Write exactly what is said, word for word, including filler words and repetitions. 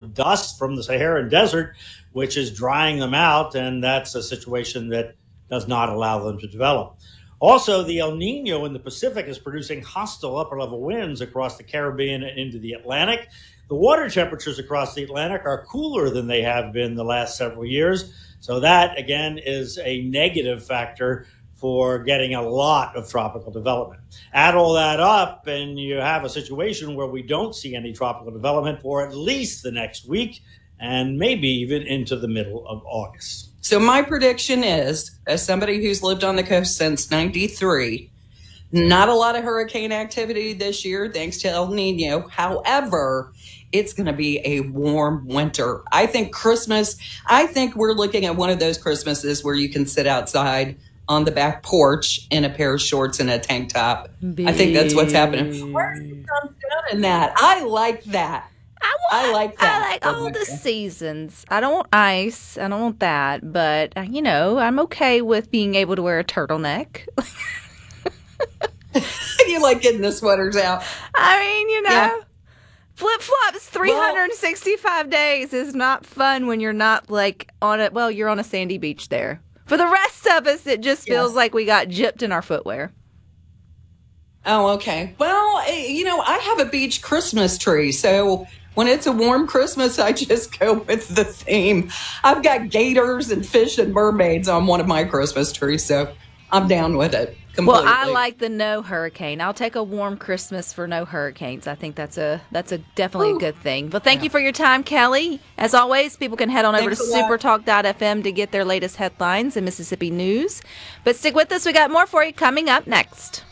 of dust from the Saharan desert, which is drying them out, and that's a situation that does not allow them to develop. Also, the El Nino in the Pacific is producing hostile upper-level winds across the Caribbean and into the Atlantic. The water temperatures across the Atlantic are cooler than they have been the last several years. So that, again, is a negative factor for getting a lot of tropical development. Add all that up, and you have a situation where we don't see any tropical development for at least the next week, and maybe even into the middle of August. So my prediction is, as somebody who's lived on the coast since ninety-three, not a lot of hurricane activity this year, thanks to El Nino. However, it's going to be a warm winter. I think Christmas, I think we're looking at one of those Christmases where you can sit outside on the back porch in a pair of shorts and a tank top. Bee. I think that's what's happening. Where did you come down in that? I like that. I, want, I like that. I like all the seasons. I don't want ice. I don't want that. But, uh, you know, I'm okay with being able to wear a turtleneck. You like getting the sweaters out. I mean, you know, Yeah. flip-flops three hundred sixty-five days is not fun when you're not, like, on a, well, you're on a sandy beach there. For the rest of us, it just feels Yeah. like we got gypped in our footwear. Oh, okay. Well, eh, you know, I have a beach Christmas tree, so when it's a warm Christmas, I just go with the theme. I've got gators and fish and mermaids on one of my Christmas trees, so I'm down with it completely. Well, I like the no hurricane. I'll take a warm Christmas for no hurricanes. I think that's a that's a definitely Ooh. a good thing. But thank you for your time, Kelly. As always, people can head on over Thanks to a lot. supertalk dot f m to get their latest headlines and Mississippi news. But stick with us. We got more for you coming up next.